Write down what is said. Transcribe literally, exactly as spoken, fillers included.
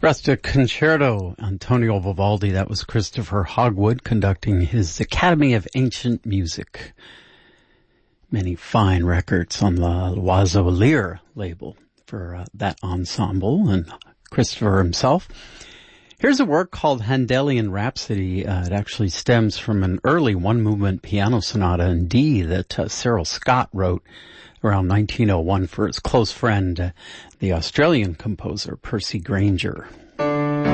Rustic Concerto, Antonio Vivaldi. That was Christopher Hogwood conducting his Academy of Ancient Music. Many fine records on the L'Oiseau Lyre label for uh, that ensemble and Christopher himself. Here's a work called Handelian Rhapsody. Uh, it actually stems from an early one-movement piano sonata in D that uh, Cyril Scott wrote around nineteen oh one for his close friend, uh, the Australian composer Percy Grainger.